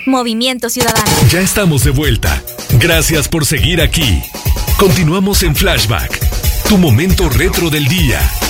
Movimiento Ciudadano. Ya estamos de vuelta. Gracias por seguir aquí. Continuamos en Flashback, tu momento retro del día.